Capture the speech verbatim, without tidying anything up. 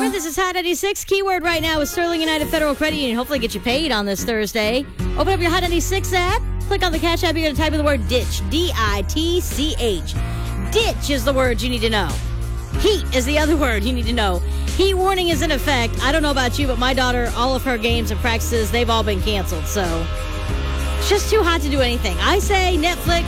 Good. This is Hot ninety-six. Keyword right now is Sterling United Federal Credit Union. Hopefully get you paid on this Thursday. Open up your Hot ninety-six app. Click on the Cash App. You're going to type in the word ditch. D I T C H. Ditch is the word you need to know. Heat is the other word you need to know. Heat warning is in effect. I don't know about you, but my daughter, all of her games and practices, they've all been canceled. So it's just too hot to do anything. I say Netflix,